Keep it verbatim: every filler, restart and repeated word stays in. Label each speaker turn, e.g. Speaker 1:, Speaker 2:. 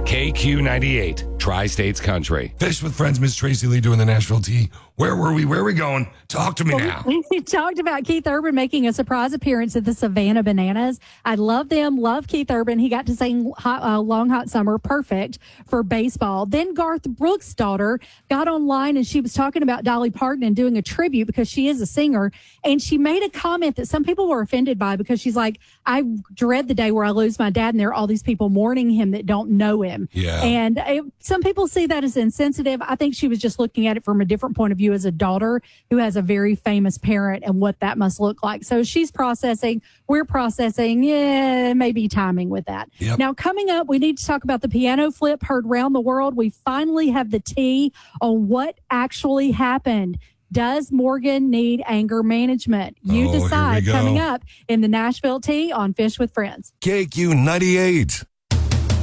Speaker 1: K Q ninety-eight, Tri-States Country.
Speaker 2: Fish with Friends, Miss Tracy Lee doing the Nashville Tea. Where were we? Where are we going? Talk to me now.
Speaker 3: We talked about Keith Urban making a surprise appearance at the Savannah Bananas. I love them. Love Keith Urban. He got to sing hot, uh, Long Hot Summer, perfect for baseball. Then Garth Brooks' daughter got online and she was talking about Dolly Parton and doing a tribute because she is a singer. And she made a comment that some people were offended by because she's like, I dread the day where I lose my dad and there are all these people mourning him that don't know him.
Speaker 2: Yeah.
Speaker 3: And it, some people see that as insensitive. I think she was just looking at it from a different point of view as a daughter who has a very famous parent and what that must look like. So she's processing. We're processing. Yeah, maybe timing with that.
Speaker 2: Yep.
Speaker 3: Now, coming up, we need to talk about the piano flip heard around the world. We finally have the tea on what actually happened. Does Morgan need anger management? You
Speaker 2: Oh, here we
Speaker 3: decide.
Speaker 2: go.
Speaker 3: Coming up in the Nashville Tea on Fish with Friends.
Speaker 4: K Q ninety-eight.